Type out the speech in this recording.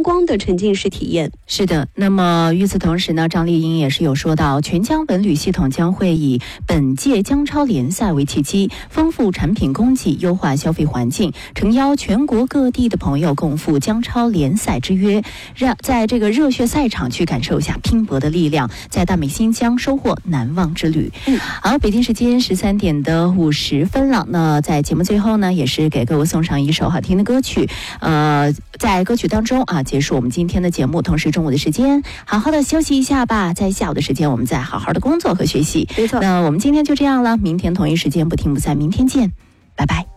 光的沉浸式体验。 是的，那么与此同时呢，张丽英也是有说到，全疆文旅系统将会以本届疆超联赛为契机，丰富产品供给，优化消费环境，诚邀全国各地的朋友共赴疆超联赛之约，让在这个热血赛场去感受一下拼搏的力量，在大美新疆收获难忘之旅。好，北京时间13点的50分了。那在节目最后呢，也是给各位送上一首好听的歌曲。在歌曲当中啊，结束我们今天的节目。同时中午的时间，好好的休息一下吧。在下午的时间，我们再好好的工作和学习。 没错。 那我们今天就这样了，明天同一时间不听不散，明天见，拜拜。